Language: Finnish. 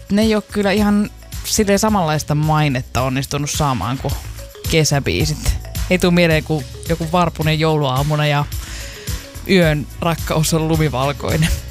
ne ei ole kyllä ihan silleen samanlaista mainetta onnistunut saamaan kuin kesäbiisit. Ei tule mieleen kuin joku Varpunen jouluaamuna ja Yön rakkaus on lumivalkoinen.